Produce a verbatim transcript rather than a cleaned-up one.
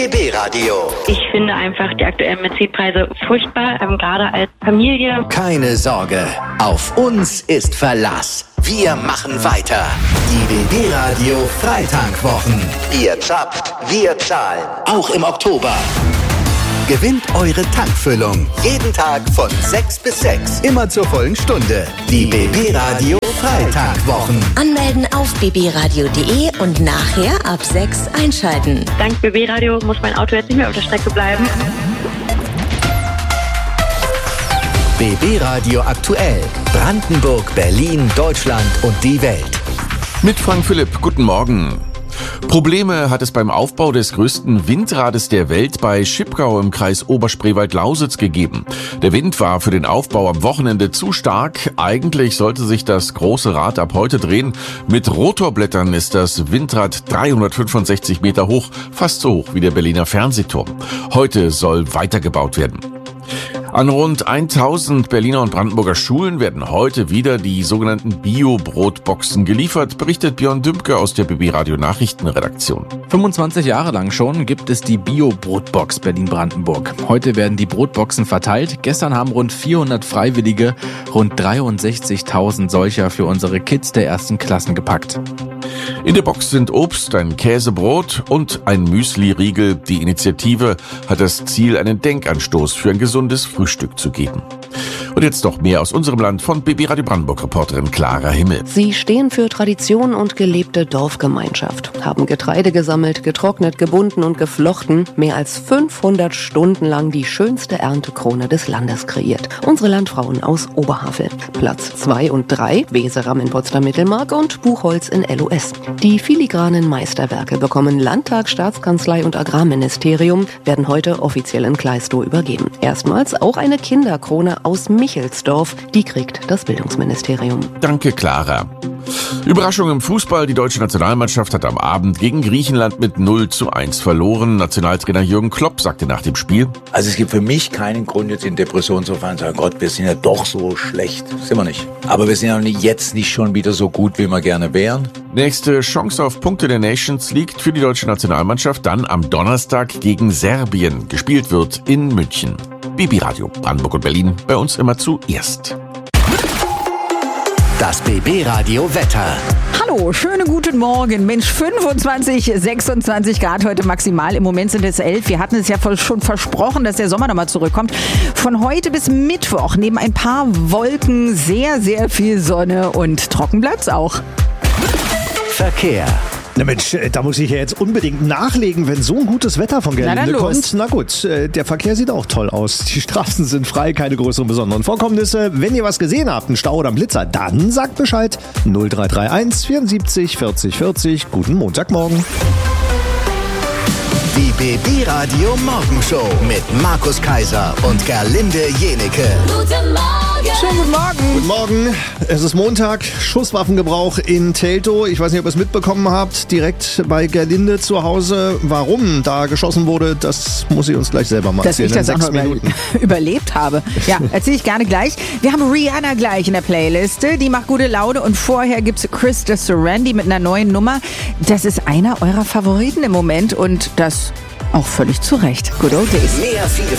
B B-Radio. Ich finde einfach die aktuellen Benzinpreise furchtbar, ähm, gerade als Familie. Keine Sorge, auf uns ist Verlass. Wir machen weiter. Die B B-Radio Freitankwwochen. Ihr zapft, wir zahlen. Auch im Oktober. Gewinnt eure Tankfüllung. Jeden Tag von sechs bis sechs. Immer zur vollen Stunde. Die B B-Radio Freitankwwochen. Anmelden auf b b radio punkt d e und nachher ab sechs einschalten. Dank B B-Radio muss mein Auto jetzt nicht mehr auf der Strecke bleiben. B B-Radio aktuell. Brandenburg, Berlin, Deutschland und die Welt. Mit Frank Philipp, guten Morgen. Probleme hat es beim Aufbau des größten Windrades der Welt bei Schipkau im Kreis Oberspreewald-Lausitz gegeben. Der Wind war für den Aufbau am Wochenende zu stark. Eigentlich sollte sich das große Rad ab heute drehen. Mit Rotorblättern ist das Windrad dreihundertfünfundsechzig Meter hoch, fast so hoch wie der Berliner Fernsehturm. Heute soll weitergebaut werden. An rund tausend Berliner und Brandenburger Schulen werden heute wieder die sogenannten Bio-Brotboxen geliefert, berichtet Björn Dümpke aus der B B-Radio Nachrichtenredaktion. fünfundzwanzig Jahre lang schon gibt es die Bio-Brotbox Berlin-Brandenburg. Heute werden die Brotboxen verteilt. Gestern haben rund vierhundert Freiwillige rund dreiundsechzigtausend solcher für unsere Kids der ersten Klassen gepackt. In der Box sind Obst, ein Käsebrot und ein Müsli-Riegel. Die Initiative hat das Ziel, einen Denkanstoß für ein gesundes Frühstück zu geben. Und jetzt noch mehr aus unserem Land von B B-Radio Brandenburg-Reporterin Clara Himmel. Sie stehen für Tradition und gelebte Dorfgemeinschaft, haben Getreide gesammelt, getrocknet, gebunden und geflochten, mehr als fünfhundert Stunden lang die schönste Erntekrone des Landes kreiert. Unsere Landfrauen aus Oberhavel. Platz zwei und drei, Weseram in Potsdam-Mittelmark und Buchholz in L O S. Die filigranen Meisterwerke bekommen Landtag, Staatskanzlei und Agrarministerium, werden heute offiziell in Kleistow übergeben. Erstmals auch eine Kinderkrone aus Michelsdorf, die kriegt das Bildungsministerium. Danke, Clara. Überraschung im Fußball. Die deutsche Nationalmannschaft hat am Abend gegen Griechenland mit null zu eins verloren. Nationaltrainer Jürgen Klopp sagte nach dem Spiel: Also es gibt für mich keinen Grund, jetzt in Depression zu fallen und zu sagen, Gott, wir sind ja doch so schlecht. Sind wir nicht. Aber wir sind ja jetzt nicht schon wieder so gut, wie wir gerne wären. Nächste Chance auf Punkte der Nations League für die deutsche Nationalmannschaft dann am Donnerstag gegen Serbien. Gespielt wird in München. B B-Radio Brandenburg und Berlin, bei uns immer zuerst. Das B B-Radio Wetter. Hallo, schönen guten Morgen. Mensch, fünfundzwanzig, sechsundzwanzig Grad heute maximal. Im Moment sind es elf. Wir hatten es ja schon versprochen, dass der Sommer nochmal zurückkommt. Von heute bis Mittwoch neben ein paar Wolken sehr, sehr viel Sonne und trocken bleibt's auch. Verkehr. Na Mensch, da muss ich ja jetzt unbedingt nachlegen, wenn so ein gutes Wetter von Gerlinde kommt. Na gut, der Verkehr sieht auch toll aus. Die Straßen sind frei, keine größeren besonderen Vorkommnisse. Wenn ihr was gesehen habt, einen Stau oder einen Blitzer, dann sagt Bescheid. null drei drei eins vierundsiebzig vierzig vierzig. Guten Montagmorgen. Die B B-Radio Morgenshow mit Markus Kaiser und Gerlinde Jenecke. Guten Morgen. Schönen guten Morgen. Guten Morgen. Es ist Montag. Schusswaffengebrauch in Teltow. Ich weiß nicht, ob ihr es mitbekommen habt. Direkt bei Gerlinde zu Hause. Warum da geschossen wurde, das muss ich uns gleich selber mal Dass erzählen. ich das auch noch über- überlebt habe. Ja, erzähle ich gerne gleich. Wir haben Rihanna gleich in der Playliste. Die macht gute Laune. Und vorher gibt's Krista Surrandi mit einer neuen Nummer. Das ist einer eurer Favoriten im Moment. Und das auch völlig zu Recht. Good old days. Mehr Vielfalt.